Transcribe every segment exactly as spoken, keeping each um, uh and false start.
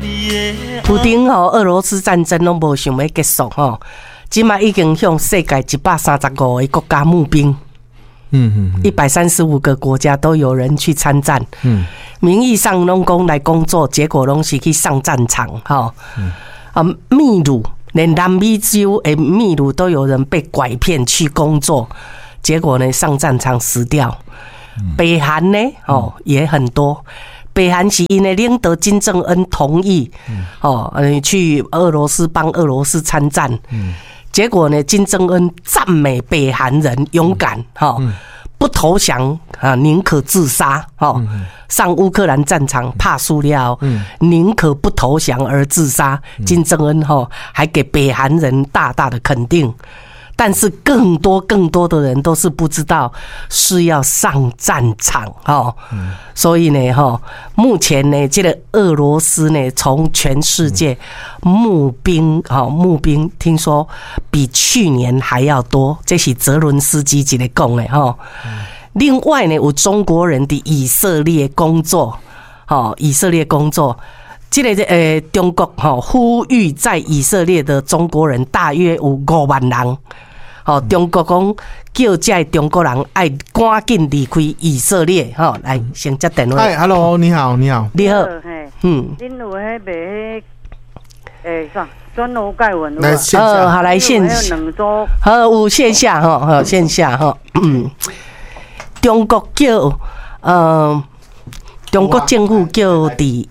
普丁吼，俄罗斯战争拢无想要结束吼，即马已经向世界一百三十五个国家募兵。嗯嗯，一百三十五个国家都有人去参战。嗯，名义上拢讲来工作，结果拢是去上战场。哈，嗯，啊，秘鲁连南美洲诶，秘鲁都有人被拐骗去工作，结果呢上战场死掉。嗯、北韩呢，哦也很多。北韩是因为领导金正恩同意，嗯、哦，呃，去俄罗斯帮俄罗斯参战。嗯。结果呢？金正恩赞美北韩人勇敢，哈、嗯，不投降啊，宁可自杀，哈、嗯，上乌克兰战场怕输了，嗯，宁可不投降而自杀。嗯、金正恩哈还给北韩人大大的肯定。但是更多更多的人都是不知道是要上战场哈，嗯、所以呢哈，目前呢这个俄罗斯呢从全世界募兵哈募兵，听说比去年还要多，这是泽伦斯基一个讲的哈。另外呢有中国人的以色列工作，哈以色列工作。这个呃，中国哈呼吁在以色列的中国人大约有五万人。好，中国讲叫这中国人爱赶紧离开以色列。哈，来先接电话。 嗨 ，Hello， 你好，你好， 你好。 嗯，恁有迄卖迄诶啥转楼盖文？ 来线下， 呃，好来线下。好，有线下哈，好线下哈。嗯，中国叫呃，中国政府叫伫。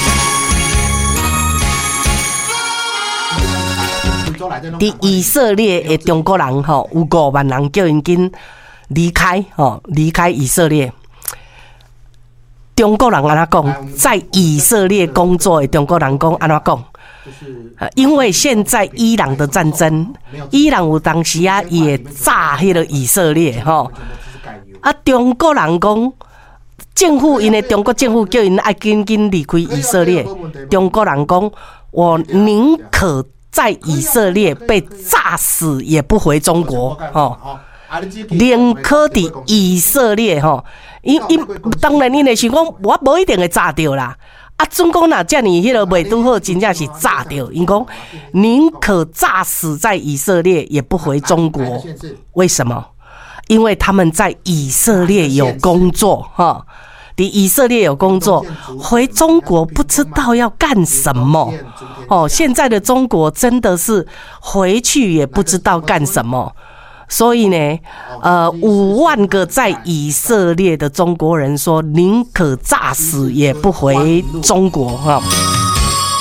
伫以色列的中国人吼，有五万人叫因紧离开吼，离开以色列。中国人安怎讲？在以色列工作的中国人讲安怎讲？因为现在伊朗的战争，伊朗有当时啊也炸迄个以色列吼。啊，中国人讲，政府因为中国政府叫因爱紧紧离开以色列。中国人讲，我宁可在以色列被炸死，也不回中国。哦，宁可伫以色列吼，因因当然因会想讲，我无一定会炸掉啦。啊，总讲若遮尔迄个袂拄好，真正是炸掉。因讲宁可炸死在以色列，也不回中国。为什么？因为他们在以色列有工作哈。你以色列有工作，回中国不知道要干什么哦。现在的中国真的是回去也不知道干什么，所以呢，呃，五万个在以色列的中国人说，宁可炸死也不回中国哈。